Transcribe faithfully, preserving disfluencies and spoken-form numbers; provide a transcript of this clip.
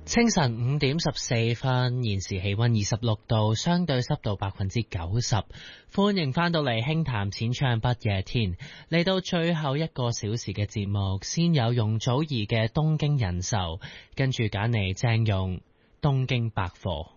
清晨五點十四分，現時氣溫二十六度，相對濕度百分之九十。歡迎翻到嚟輕談淺唱不夜天，嚟到最後一個小時嘅節目，先有容祖兒嘅東京人壽，跟住揀嚟鄭融東京百貨。